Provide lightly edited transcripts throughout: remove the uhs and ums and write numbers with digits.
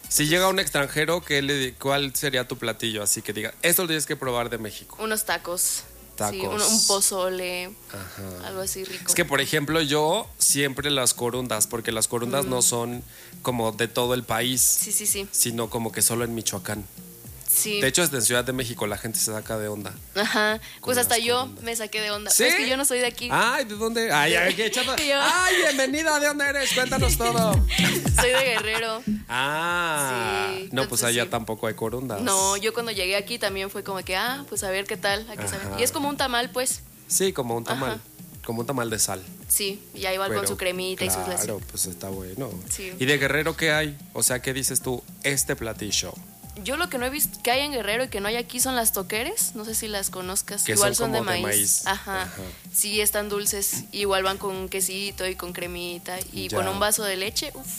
Si llega un extranjero, ¿cuál sería tu platillo? Así que diga, esto lo tienes que probar de México. Unos tacos. Tacos. Sí, un pozole. Ajá. Algo así rico. Es que, por ejemplo, yo siempre las corundas, porque las corundas no son como de todo el país, Sí. sino como que solo en Michoacán. Sí. De hecho, hasta en Ciudad de México la gente se saca de onda. Ajá. Pues Con hasta las yo corundas. me saqué de onda. ¿Sí? Es que yo no soy de aquí. Ay, ¿de dónde? Ay, qué chata. Y yo- Ay, bienvenida, ¿de dónde eres? Cuéntanos todo. Soy de Guerrero. Ah, Sí, no, pues entonces allá sí. tampoco hay corundas. No, yo cuando llegué aquí también fue como que, pues a ver qué tal, a qué sabe. Ajá. Y es como un tamal, pues. Sí, como un tamal. Ajá. Como un tamal de sal. Sí, y ya igual con Pero, su cremita y sus claro, pues está bueno. Sí. ¿Y de Guerrero qué hay? O sea, ¿qué dices tú? Este platillo. Yo lo que no he visto que hay en Guerrero y que no hay aquí son las toqueres. No sé si las conozcas. Que igual son son de como de maíz. maíz. Ajá. Ajá. Sí, están dulces. Igual van con un quesito y con cremita y Ya. con un vaso de leche. Uf.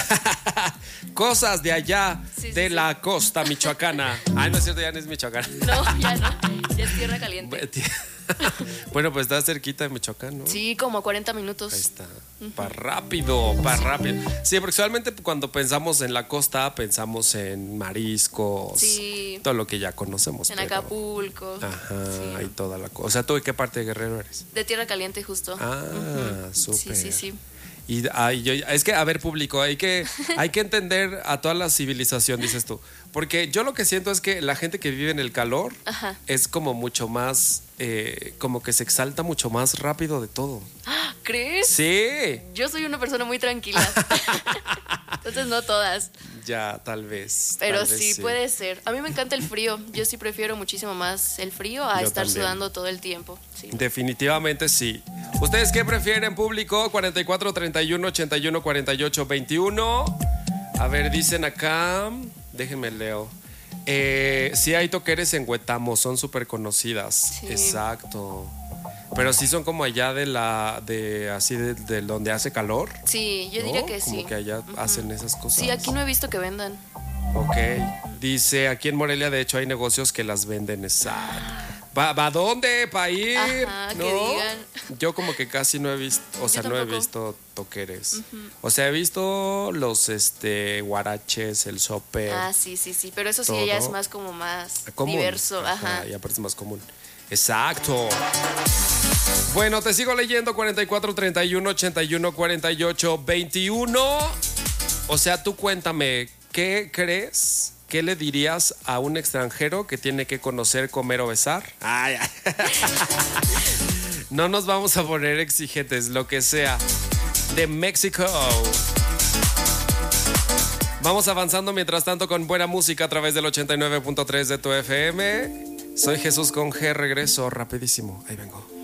Cosas de allá, Sí, de sí. la costa michoacana. Ay, no es cierto, ya no es Michoacán. No, ya no. Ya es tierra caliente. Bueno, pues está cerquita de Michoacán, ¿no? Sí, como 40 minutos. Ahí está. Para rápido, para rápido. Sí, porque usualmente cuando pensamos en la costa, pensamos en mariscos. Sí. Todo lo que ya conocemos. En pero- Acapulco. Ajá, Sí. y toda la cosa. O sea, ¿tú de qué parte de Guerrero eres? De tierra caliente justo. Ah, Ujú. súper. Sí. Y es que, a ver, público, hay que entender a toda la civilización, dices tú. Porque yo lo que siento es que la gente que vive en el calor Ajá. es como mucho más, como que se exalta mucho más rápido de todo. ¿Crees? Sí, Yo soy una persona muy tranquila. Entonces no todas. ya, tal vez. Pero tal vez sí, puede ser. A mí me encanta el frío. Yo sí prefiero muchísimo más el frío a Yo estar también. sudando todo el tiempo. Sí. Definitivamente sí. ¿Ustedes qué prefieren, público? 44 31 81 48 21. A ver, dicen acá. Déjenme leo. Sí hay toqueres en Huetamo, son súper conocidas. Sí. Exacto. Pero sí son como allá de donde hace calor. Sí, yo ¿no? diría que Como sí. que allá hacen esas cosas. Sí, aquí no he visto que vendan. Ok. Dice, aquí en Morelia, de hecho, hay negocios que las venden. Exacto. ¿Va dónde? ¿Para ir? Ajá, que digan. Yo como que casi no he visto, o sea, no he tampoco. visto toqueres. O sea, he visto los guaraches, el sope. Ah, sí. Pero eso sí, Todo. ya es más como más común. diverso. Ajá. Y aparte es más común. Exacto. Bueno, te sigo leyendo 44 31 81 48 21. O sea, tú cuéntame, ¿qué crees? ¿Qué le dirías a un extranjero que tiene que conocer, comer o besar? Ay, ay. No nos vamos a poner exigentes, lo que sea. De México. Vamos avanzando mientras tanto con buena música a través del 89.3 de tu FM. Soy Jesús con G, regreso rapidísimo. Ahí vengo.